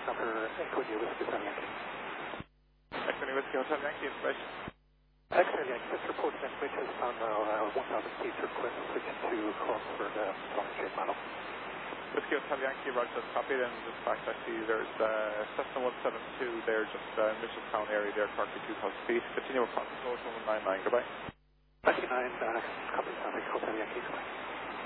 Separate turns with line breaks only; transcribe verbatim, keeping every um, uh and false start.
flight number Echo India Whiskey Hotel Yankee.
Echo India Whiskey Hotel Yankee, information.
Echo Yankee, just reporting information on uh, one thousand feet request switching to Crawford uh, Southern Shape model.
Whiskey Hotel Yankee, Roger, that's copied, and in fact I see there's uh, Cessna one seven two there, just uh, Mitchellstown area there, currently two thousand feet. Continue with control one nine nine, goodbye.
ninety-nine, uh, copy, Southern Hotel Yankee, goodbye.